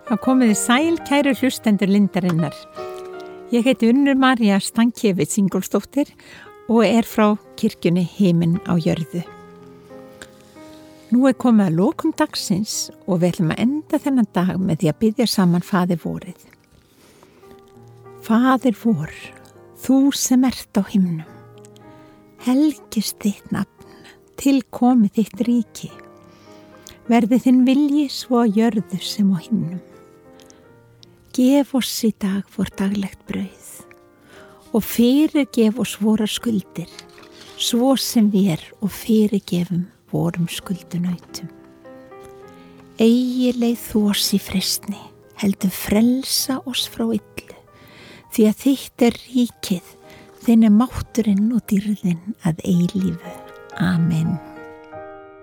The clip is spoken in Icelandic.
Það komiði sæl kæru hlustendur Lindarinnar. Ég heiti Unnur María Stankiewicz Ingólfsdóttir og er frá kirkjunni Himinn á jörðu. Nú er komið að lokum dagsins og við ætlum að enda þennan dag með því að biðja saman Faðir vorið. Faðir vor, þú sem ert á himnum, helgist þitt nafn, tilkomi þitt ríki. Verði þinn vilji svo á jörðu sem á himnum. Gef oss í dag vor daglegt brauð og fyrirgef oss vorar skuldir, svo sem við og fyrirgefum vorum skuldunautum. Eigi leið þú oss í freistni, heldur frelsa oss frá illu, því að þitt er ríkið, þinn er mátturinn og dýrðin að eilífu. Amen.